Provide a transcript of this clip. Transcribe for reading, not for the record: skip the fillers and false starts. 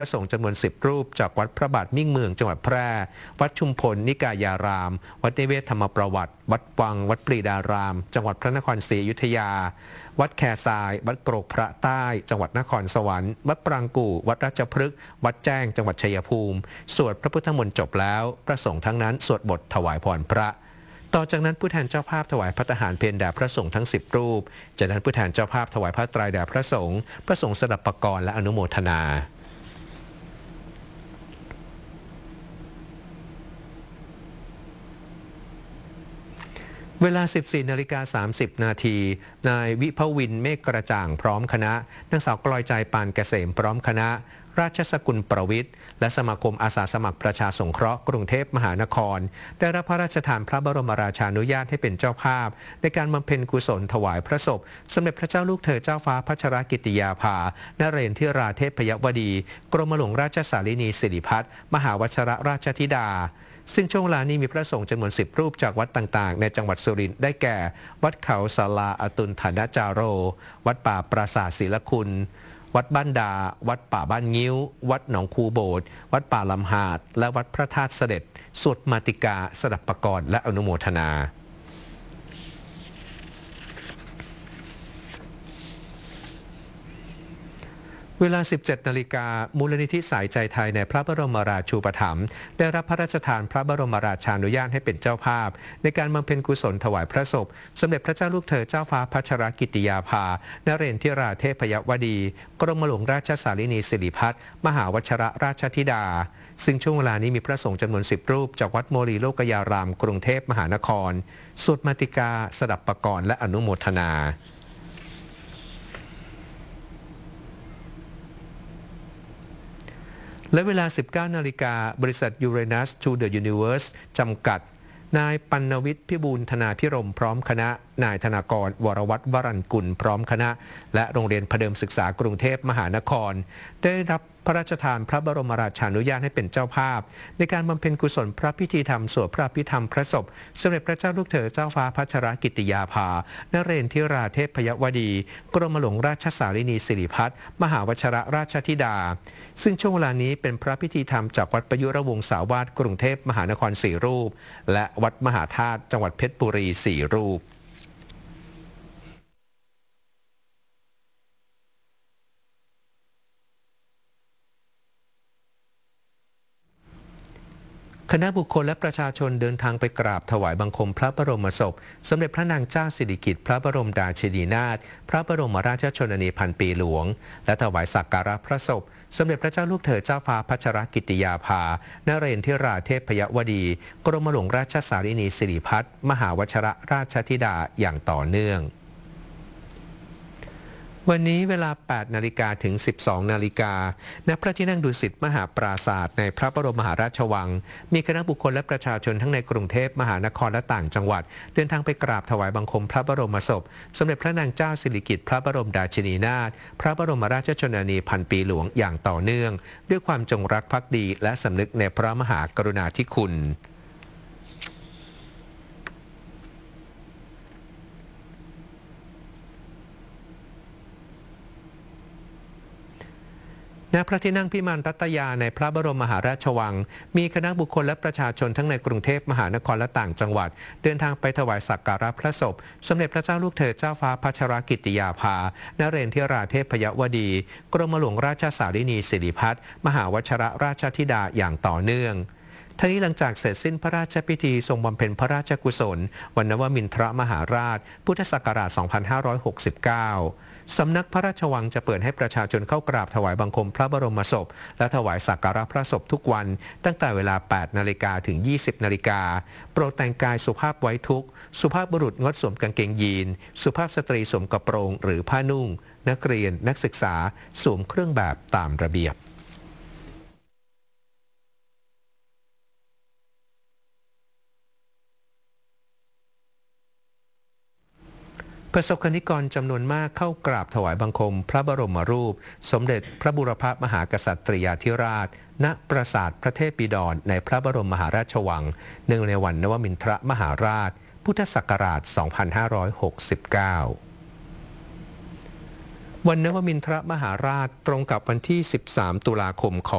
พระสงฆ์จำนวน10 รูปจากวัดพระบาทมิ่งเมืองจังหวัดแพร่วัดชุมพลนิกายารามวัดนิเวศธรรมประวัติวัดวังวัดปรีดารามจังหวัดพระนครศรีอยุธยาวัดแคทรายวัดโกรกพระใต้จังหวัดนครสวรรค์วัดปรางกู่วัดราชพฤกษ์วัดแจ้งจังหวัดชัยภูมิสวดพระพุทธมนต์จบแล้วพระสงฆ์ทั้งนั้นสวดบทถวายพรพระต่อจากนั้นผู้แทนเจ้าภาพถวายภัตตาหารเพลแด่พระสงฆ์ทั้ง10 รูปจากนั้นผู้แทนเจ้าภาพถวายผ้าไตรแด่พระสงฆ์สดับปกรณ์และอนุโมทนาเวลา 14:30 นาทีนายวิภวินเมฆกระจ่างพร้อมคณะนางสาวกลอยใจปานเกษมพร้อมคณะราชสกุลประวิทย์และสมาคมอาสาสมัครประชาสงเคราะห์กรุงเทพมหานครได้รับพระราชทานพระบรมราชานุญาตให้เป็นเจ้าภาพในการบำเพ็ญกุศลถวายพระศพสมเด็จพระเจ้าลูกเธอเจ้าฟ้าพัชรกิติยาภานเรนทิราเทพยวดีกรมหลวงราชสารินีสิริพัฒน์มหาวชรราชธิดาซึ่งช่วงเวลานี้มีพระสงฆ์จำนวน10 รูปจากวัดต่างๆในจังหวัดสุรินทร์ได้แก่วัดเขาศาลาอตุลฐานจาโรวัดป่าปราสาทศิลคุณวัดบ้านดาวัดป่าบ้านงิ้ววัดหนองคูโบดวัดป่าลำหาดและวัดพระธาตุเสด็จสวดมาติกาสดับปกรณ์และอนุโมทนาเวลา 17 นาฬิกามูลนิธิสายใจไทยในพระบรมราชูปถัมภ์ได้รับพระราชทานพระบรมราชานุญาตให้เป็นเจ้าภาพในการบำเพ็ญกุศลถวายพระศพสมเด็จพระเจ้าลูกเธอเจ้าฟ้าพัชรกิติยาภานเรนทิราเทพยวดีกรมหลวงราชสารินีสิริพัฒน์มหาวชรราชธิดาซึ่งช่วงเวลานี้มีพระสงฆ์จำนวน10 รูปจากวัดโมลีโลกยารามกรุงเทพมหานครสวดมาติกาสดับปกรณ์และอนุโมทนาและเวลา 19 นาฬิกาบริษัท Uranus to the Universe จำกัดนายปัณวิทย์พิบูลธนาพิรมพร้อมคณะนายธนากรวรวัฒน์วรัญกุลพร้อมคณะและโรงเรียนพเดิมศึกษากรุงเทพมหานครได้รับพระราชทานพระบรมราชานุญาตให้เป็นเจ้าภาพในการบำเพ็ญกุศลพระพิธีธรรมสวดพระพิธรรมพระศพสมเด็จพระเจ้าลูกเธอเจ้าฟ้าพัชรกิติยาภานเรนทิราเทพยวดีกรมหลวงราชสารินีสิริพัฒน์มหาวชรราชธิดาซึ่งช่วงเวลานี้เป็นพระพิธีธรรมจากวัดประยุรวงศาวาสกรุงเทพมหานคร4 รูปและวัดมหาธาตุจังหวัดเพชรบุรี4 รูปคณะบุคคลและประชาชนเดินทางไปกราบถวายบังคมพระบรมศพสมเด็จพระนางเจ้าสิริกิติ์พระบรมราชินีนาถพระบรมราชชนนีพันปีหลวงและถวายสักการะพระศพสมเด็จพระเจ้าลูกเธอเจ้าฟ้าพัชรกิติยาภานเรนทิราเทพยวดีกรมหลวงราชสารินีสิริพัฒน์มหาวชรราชธิดาอย่างต่อเนื่องวันนี้เวลา 8 นาฬิกาถึง 12 นาฬิกาณ พระที่นั่งดุสิตมหาปราศาสตร์ในพระบรมมหาราชวังมีคณะบุคคลและประชาชนทั้งในกรุงเทพมหานครและต่างจังหวัดเดินทางไปกราบถวายบังคมพระบรมศพสมเด็จพระนางเจ้าสิริกิติ์พระบรมราชินีนาถพระบรมราชชนนีพันปีหลวงอย่างต่อเนื่องด้วยความจงรักภักดีและสำนึกในพระมหากรุณาธิคุณณ พระที่นั่งพิมานรัตยาในพระบรมมหาราชวังมีคณะบุคคลและประชาชนทั้งในกรุงเทพมหานครและต่างจังหวัดเดินทางไปถวายสักการะพระศพสมเด็จพระเจ้าลูกเธอเจ้าฟ้าพัชรกิติยาภานเรนทิราเทพยวดีกรมหลวงราชสารินีสิริพัฒน์มหาวชรราชธิดาอย่างต่อเนื่องทั้งนี้หลังจากเสร็จสิ้นพระราชพิธีทรงบำเพ็ญพระราชกุศลวันนวมินทรมหาราชพุทธศักราช 2569สำนักพระราชวังจะเปิดให้ประชาชนเข้ากราบถวายบังคมพระบรมศพและถวายสักการะพระศพทุกวันตั้งแต่เวลา 8 นาฬิกาถึง 20 นาฬิกาโปรดแต่งกายสุภาพไว้ทุกข์สุภาพบุรุษงดสวมกางเกงยีนสุภาพสตรีสวมกระโปรงหรือผ้านุ่งนักเรียนนักศึกษาสวมเครื่องแบบตามระเบียบประสบกนิกรจำนวนมากเข้ากราบถวายบังคมพระบรมรูปสมเด็จพระบุรพมหากษัตริยาธิราชณปราสาทพระเทพบิดรในพระบรมมหาราชวังเนื่องในวันนวมินทรมหาราชพุทธศักราช 2569 วันนวมินทรมหาราชตรงกับวันที่ 13 ตุลาคม